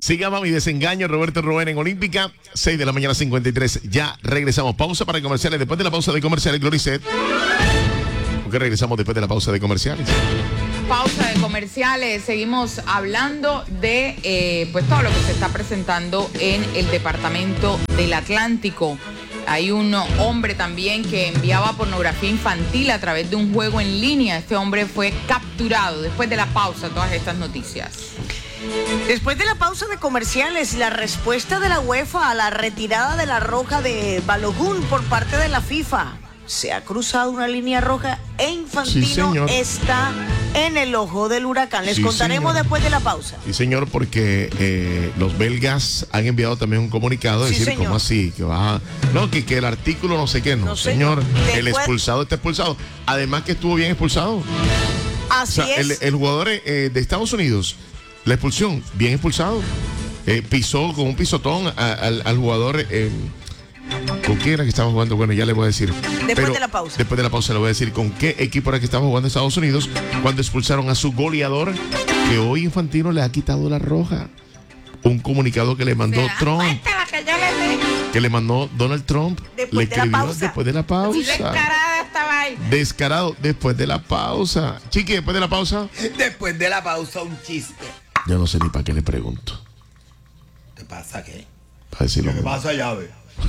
Siga Mami Desengaño, Roberto Rubén en Olímpica, 6 de la mañana 53. Ya regresamos. Pausa para comerciales. Después de la pausa de comerciales, Gloricet. Porque regresamos después de la pausa de comerciales. Pausa de comerciales. Seguimos hablando de pues todo lo que se está presentando en el departamento del Atlántico. Hay un hombre también que enviaba pornografía infantil a través de un juego en línea. Este hombre fue capturado. Después de la pausa, todas estas noticias. Después de la pausa de comerciales, la respuesta de la UEFA a la retirada de la roja de Balogun por parte de la FIFA. Se ha cruzado una línea roja e Infantino está en el ojo del huracán. Les contaremos después de la pausa. Sí, señor, porque los belgas han enviado también un comunicado, decir, señor. ¿cómo así? Que va, no, que el artículo no sé qué, no, señor. El expulsado está expulsado. Además que estuvo bien expulsado. Así es. El jugador de Estados Unidos, la expulsión, bien expulsado. Pisó con un pisotón al jugador. ¿Con quién era que estaba jugando? Bueno, ya le voy a decir. Después de la pausa. Después de la pausa le voy a decir con qué equipo era que estaba jugando Estados Unidos cuando expulsaron a su goleador, que hoy Infantino le ha quitado la roja. Un comunicado que le mandó Trump. Que le mandó Donald Trump. Después de la pausa. Después de la pausa. Descarada estaba ahí. Descarado después de la pausa. Chiqui, después de la pausa. Después de la pausa, un chiste. Yo no sé ni para qué le pregunto. ¿Te pasa qué? Para decirlo. ¿Qué pasa, llave?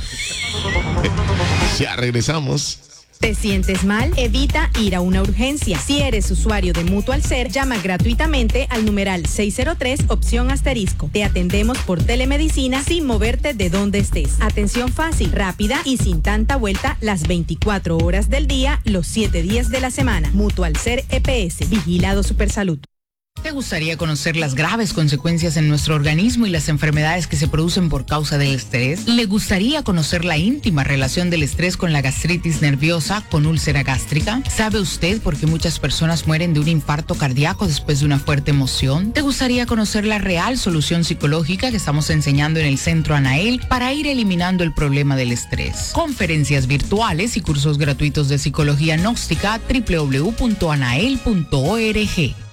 Ya regresamos. ¿Te sientes mal? Evita ir a una urgencia. Si eres usuario de Mutual Ser, llama gratuitamente al numeral 603 opción asterisco. Te atendemos por telemedicina sin moverte de donde estés. Atención fácil, rápida y sin tanta vuelta las 24 horas del día, los 7 días de la semana. Mutual Ser EPS, Vigilado Supersalud. ¿Te gustaría conocer las graves consecuencias en nuestro organismo y las enfermedades que se producen por causa del estrés? ¿Le gustaría conocer la íntima relación del estrés con la gastritis nerviosa, con úlcera gástrica? ¿Sabe usted por qué muchas personas mueren de un infarto cardíaco después de una fuerte emoción? ¿Te gustaría conocer la real solución psicológica que estamos enseñando en el Centro Anael para ir eliminando el problema del estrés? Conferencias virtuales y cursos gratuitos de psicología gnóstica, www.anael.org.